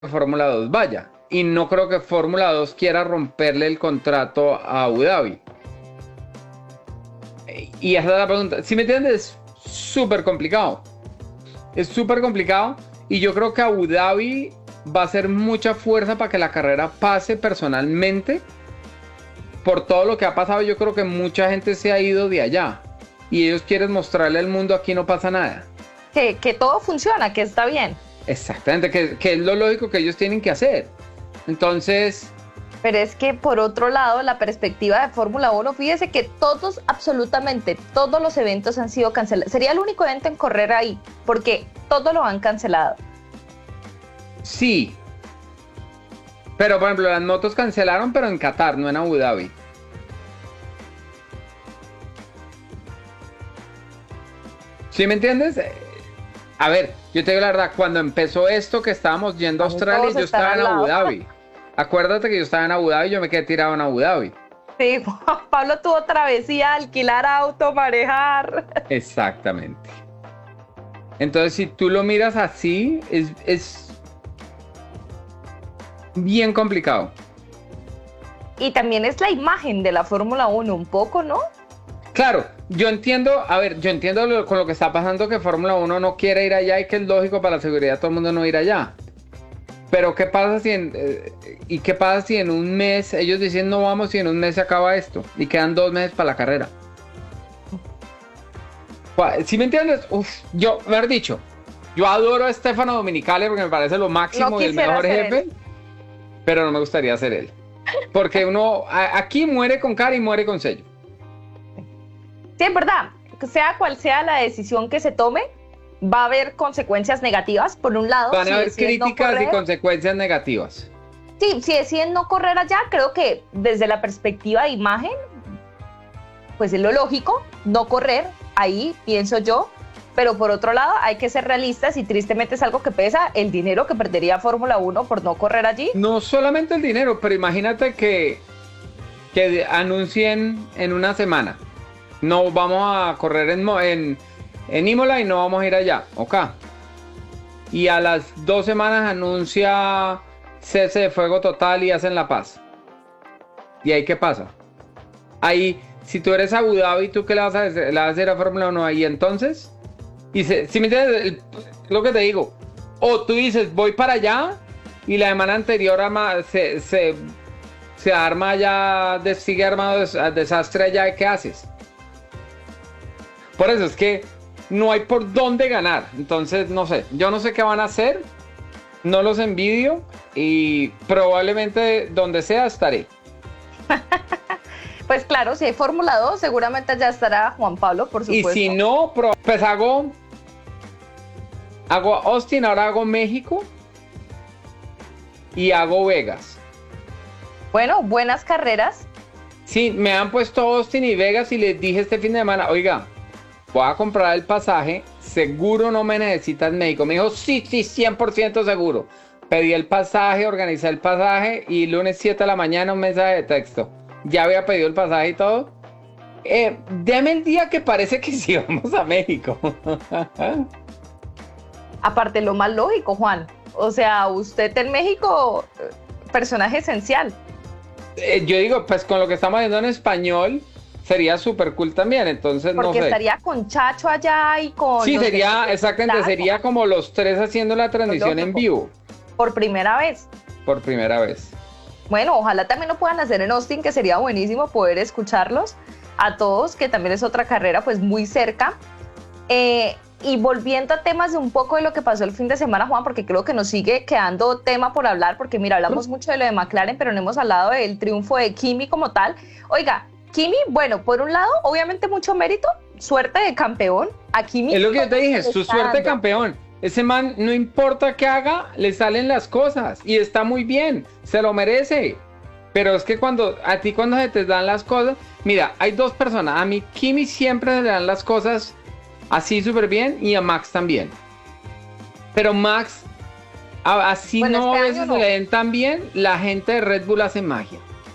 que Fórmula 2 vaya. Y no creo que Fórmula 2 quiera romperle el contrato a Abu Dhabi. Y esa es la pregunta. Si me entiendes, es súper complicado. Es súper complicado. Y yo creo que Abu Dhabi va a hacer mucha fuerza para que la carrera pase personalmente. Por todo lo que ha pasado, yo creo que mucha gente se ha ido de allá. Y ellos quieren mostrarle al mundo aquí no pasa nada. Que todo funciona, que está bien. Exactamente, que es lo lógico que ellos tienen que hacer. Entonces, Pero es que por otro lado, la perspectiva de Fórmula 1, fíjese que todos, absolutamente todos los eventos han sido cancelados. Sería el único evento en correr ahí, porque todo lo han cancelado. sí. Pero, por ejemplo, las motos cancelaron, pero en Qatar, no en Abu Dhabi. ¿Sí me entiendes? A ver, yo te digo la verdad, cuando empezó esto que estábamos yendo a Australia, Todos yo están estaba en al Abu lado. Dhabi. Acuérdate que yo estaba en Abu Dhabi y yo me quedé tirado en Abu Dhabi. Sí, Juan Pablo tuvo travesía, alquilar auto, manejar. Exactamente. Entonces, si tú lo miras así, es bien complicado. Y también es la imagen de la Fórmula 1 un poco, ¿no? Claro, yo entiendo, a ver, yo entiendo con lo que está pasando que Fórmula 1 no quiere ir allá y que es lógico para la seguridad de todo el mundo no ir allá. Pero ¿qué pasa si ¿y qué pasa si en un mes ellos dicen no vamos y en un mes se acaba esto y quedan 2 meses para la carrera? ¿Sí me entiendes? Uf, yo, mejor dicho, yo adoro a Stefano Dominicali porque me parece lo máximo No y el quisiera mejor ser jefe, él. pero no me gustaría ser él. Porque uno aquí muere con cara y muere con sello. Sí, es verdad. Sea cual sea la decisión que se tome, va a haber consecuencias negativas. Por un lado, Van si a haber deciden no críticas y correr, consecuencias negativas. sí, si deciden no correr allá, creo que desde la perspectiva de imagen, pues es lo lógico, no correr ahí, pienso yo. Pero por otro lado, hay que ser realistas y tristemente es algo que pesa el dinero que perdería Fórmula 1 por no correr allí. No solamente el dinero, pero imagínate que anuncien en una semana. No vamos a correr en Imola y no vamos a ir allá. Ok. Y a las 2 semanas anuncia cese de fuego total y hacen la paz. ¿Y ahí qué pasa? Ahí, si tú eres Abu Dhabi, ¿tú qué le vas a hacer? ¿Le vas a hacer a Fórmula 1 ahí entonces? Y si me entiendes, lo que te digo. O tú dices, voy para allá y la semana anterior se arma ya, sigue armado desastre allá. ¿Qué haces? Por eso es que no hay por dónde ganar. Entonces, no sé. Yo no sé qué van a hacer. No los envidio. Y probablemente donde sea estaré. Pues claro, si hay Fórmula 2, seguramente ya estará Juan Pablo, por Y supuesto. si no, pues hago Austin, ahora hago México. Y hago Vegas. Bueno, buenas carreras. Sí, me han puesto Austin y Vegas y les dije este fin de semana, oiga, voy a comprar el pasaje, seguro no me necesitas médico. Me dijo, sí, 100% seguro. Pedí el pasaje, organicé el pasaje y lunes 7 de la mañana un mensaje de texto. Ya había pedido el pasaje y todo. Deme el día que parece que sí vamos a México. Aparte, lo más lógico, Juan. O sea, usted en México, personaje esencial. Yo digo, pues con lo que estamos haciendo en español, sería súper cool también, entonces no Porque sé. estaría con Chacho allá y con... Sí, los sería, de- exactamente, Claro, sería como los tres haciendo la transmisión en lógico. vivo, Por primera vez. por primera vez. Bueno, ojalá también lo puedan hacer en Austin, que sería buenísimo poder escucharlos a todos, que también es otra carrera pues muy cerca. Y volviendo a temas de un poco de lo que pasó el fin de semana, Juan, porque creo que nos sigue quedando tema por hablar, porque mira, hablamos mucho de lo de McLaren, pero no hemos hablado del triunfo de Kimi como tal. Oiga, Kimi, bueno, por un lado, obviamente mucho mérito, suerte de campeón. A Kimi Es lo que yo te dije, es le tu está suerte dando. campeón. Ese man, no importa qué haga, le salen las cosas y está muy bien, se lo merece. Pero es que cuando se te dan las cosas, mira, hay dos personas, a mí Kimi siempre se le dan las cosas así súper bien y a Max también. Pero Max, así Bueno, no a este veces año se no. le den tan bien, la gente de Red Bull hace magia.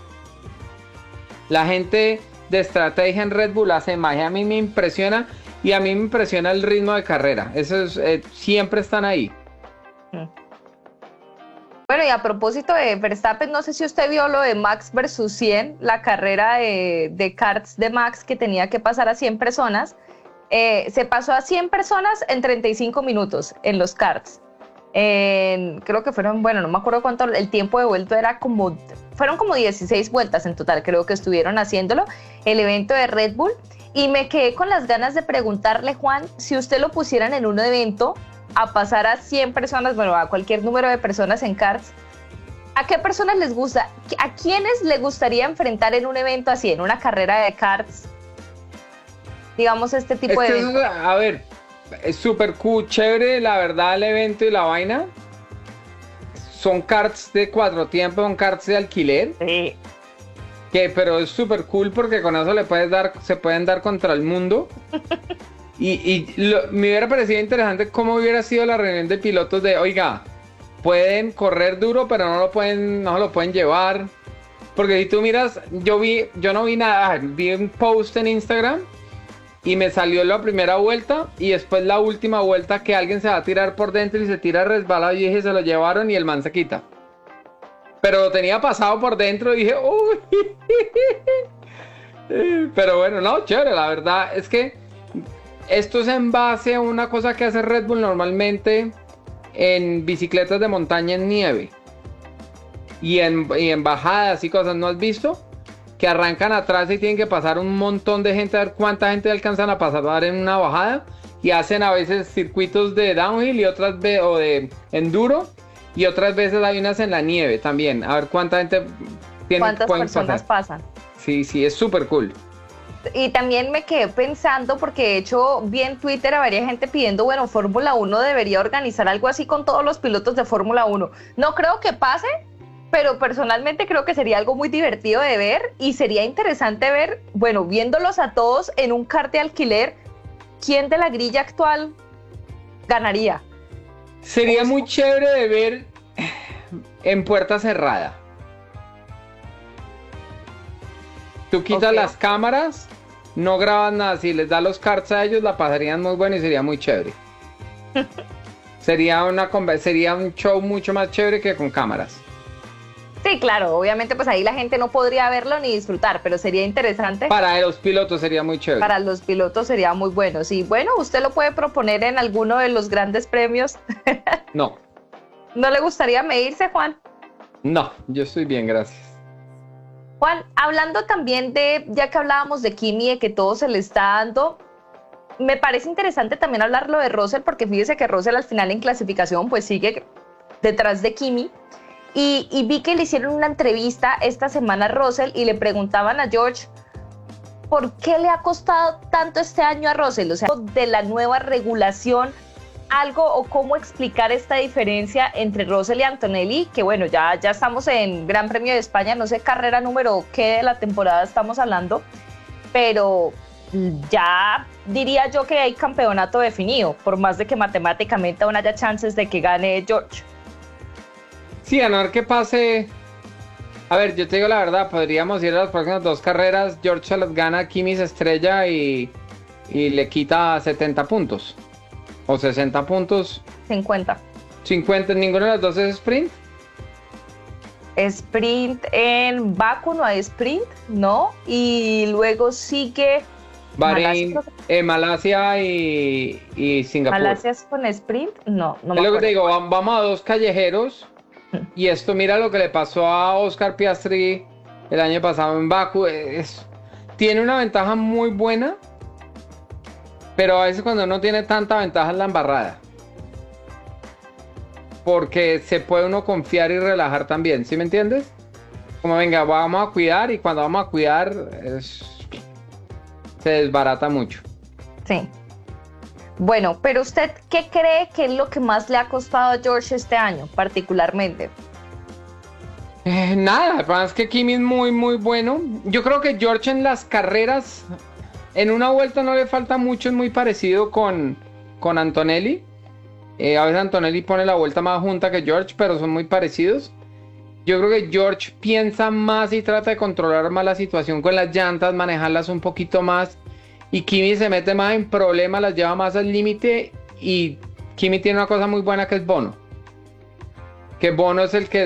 La gente de estrategia en Red Bull hace magia. A mí me impresiona y a mí me impresiona el ritmo de carrera. Eso es, siempre están ahí. y a propósito de Verstappen, no sé si usted vio lo de Max versus 100, la carrera de karts de Max que tenía que pasar a 100 personas. Se pasó a 100 personas en 35 minutos en los karts. Creo que fueron, bueno, no me acuerdo cuánto, el tiempo de vuelta fueron como 16 vueltas en total, creo que estuvieron haciéndolo, el evento de Red Bull, y me quedé con las ganas de preguntarle, Juan, si usted lo pusieran en un evento a pasar a 100 personas, bueno, a cualquier número de personas en karts, ¿a qué personas les gusta? ¿A quiénes les gustaría enfrentar en un evento así, en una carrera de karts? Digamos, este tipo de eventos. A ver, es súper cool, chévere, la verdad, el evento y la vaina. Son karts de 4 tiempos, son karts de alquiler. Sí. Pero es súper cool porque con eso se pueden dar contra el mundo. Me hubiera parecido interesante cómo hubiera sido la reunión de pilotos de, oiga, pueden correr duro, pero no se lo pueden llevar. Porque si tú miras, yo no vi nada, vi un post en Instagram y me salió la primera vuelta y después la última vuelta que alguien se va a tirar por dentro y se tira resbalado y dije, se lo llevaron y el man se quita. Pero lo tenía pasado por dentro y dije, uy. Pero bueno, no, chévere, la verdad es que esto es en base a una cosa que hace Red Bull normalmente en bicicletas de montaña en nieve y en bajadas y cosas, ¿no has visto? Que arrancan atrás y tienen que pasar un montón de gente a ver cuánta gente alcanzan a pasar en una bajada y hacen a veces circuitos de downhill y otras o de enduro y otras veces hay unas en la nieve también, a ver cuánta gente ¿Cuántas personas pasan? Sí, es súper cool. Y también me quedé pensando, porque de hecho vi en Twitter a varias gente pidiendo, bueno, Fórmula 1 debería organizar algo así con todos los pilotos de Fórmula 1. No creo que pase, pero personalmente creo que sería algo muy divertido de ver y sería interesante ver, bueno, viéndolos a todos en un kart de alquiler, ¿quién de la grilla actual ganaría? Sería muy chévere de ver en puerta cerrada. Tú quitas las cámaras, no grabas nada, si les das los karts a ellos la pasarían muy bueno y sería muy chévere. Sería un show mucho más chévere que con cámaras. Sí, claro, obviamente pues ahí la gente no podría verlo ni disfrutar, pero sería interesante. Para los pilotos sería muy chévere. Para los pilotos sería muy bueno. Sí, bueno, usted lo puede proponer en alguno de los grandes premios. No. ¿No le gustaría medirse, Juan? No, yo estoy bien, gracias. Juan, hablando también ya que hablábamos de Kimi, de que todo se le está dando, me parece interesante también hablarlo de Russell, porque fíjese que Russell al final en clasificación pues sigue detrás de Kimi. Y vi que le hicieron una entrevista esta semana a Russell y le preguntaban a George ¿por qué le ha costado tanto este año a Russell? O sea, de la nueva regulación, algo o cómo explicar esta diferencia entre Russell y Antonelli, que bueno, ya estamos en Gran Premio de España, no sé carrera número qué de la temporada estamos hablando, pero ya diría yo que hay campeonato definido, por más de que matemáticamente aún haya chances de que gane George. Sí, a no ver qué pase. A ver, yo te digo la verdad, podríamos ir a las próximas 2 carreras, George se las gana, Kimi se estrella y le quita 70 puntos. O 60 puntos. 50. 50, ¿ninguno de los dos es sprint? Sprint en Baku no hay sprint, ¿no? Y luego sigue Bahrein, Malasia y Singapur. ¿Malasia es con sprint? No me acuerdo. Es lo que te digo, vamos a 2 callejeros. Y esto, mira lo que le pasó a Oscar Piastri el año pasado en Baku. Tiene una ventaja muy buena, pero a veces cuando uno tiene tanta ventaja es la embarrada. Porque se puede uno confiar y relajar también, ¿sí me entiendes? Como venga, vamos a cuidar y cuando vamos a cuidar se desbarata mucho. Sí. Bueno, pero usted, ¿qué cree que es lo que más le ha costado a George este año, particularmente? Nada, el problema es que Kimi es muy, muy bueno. Yo creo que George en las carreras, en una vuelta no le falta mucho, es muy parecido con Antonelli. A veces Antonelli pone la vuelta más junta que George, pero son muy parecidos. Yo creo que George piensa más y trata de controlar más la situación con las llantas, manejarlas un poquito más. Y Kimi se mete más en problemas, las lleva más al límite. Y Kimi tiene una cosa muy buena que es Bono. Que Bono es el que